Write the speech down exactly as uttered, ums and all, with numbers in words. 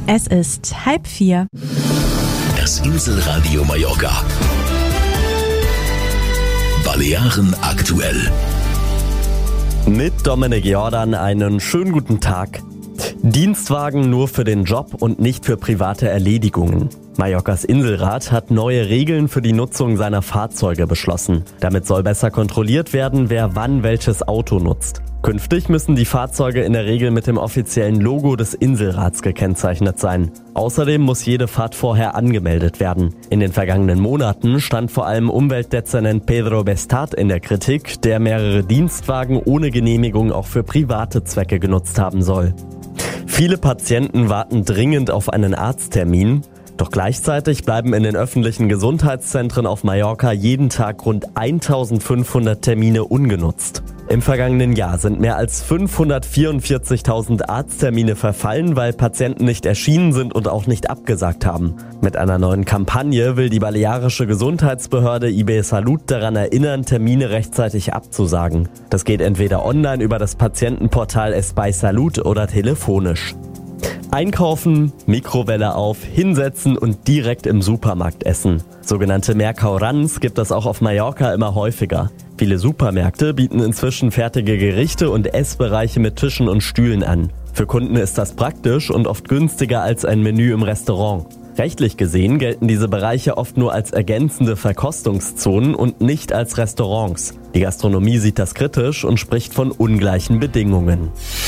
Es ist halb vier. Das Inselradio Mallorca. Balearen aktuell. Mit Dominik Jordan einen schönen guten Tag. Dienstwagen nur für den Job und nicht für private Erledigungen. Mallorcas Inselrat hat neue Regeln für die Nutzung seiner Fahrzeuge beschlossen. Damit soll besser kontrolliert werden, wer wann welches Auto nutzt. Künftig müssen die Fahrzeuge in der Regel mit dem offiziellen Logo des Inselrats gekennzeichnet sein. Außerdem muss jede Fahrt vorher angemeldet werden. In den vergangenen Monaten stand vor allem Umweltdezernent Pedro Bestat in der Kritik, der mehrere Dienstwagen ohne Genehmigung auch für private Zwecke genutzt haben soll. Viele Patienten warten dringend auf einen Arzttermin. Doch gleichzeitig bleiben in den öffentlichen Gesundheitszentren auf Mallorca jeden Tag rund eintausendfünfhundert Termine ungenutzt. Im vergangenen Jahr sind mehr als fünfhundertvierundvierzigtausend Arzttermine verfallen, weil Patienten nicht erschienen sind und auch nicht abgesagt haben. Mit einer neuen Kampagne will die balearische Gesundheitsbehörde I B Salud daran erinnern, Termine rechtzeitig abzusagen. Das geht entweder online über das Patientenportal Espai Salud oder telefonisch. Einkaufen, Mikrowelle auf, hinsetzen und direkt im Supermarkt essen. Sogenannte Mercauruns gibt es auch auf Mallorca immer häufiger. Viele Supermärkte bieten inzwischen fertige Gerichte und Essbereiche mit Tischen und Stühlen an. Für Kunden ist das praktisch und oft günstiger als ein Menü im Restaurant. Rechtlich gesehen gelten diese Bereiche oft nur als ergänzende Verkostungszonen und nicht als Restaurants. Die Gastronomie sieht das kritisch und spricht von ungleichen Bedingungen.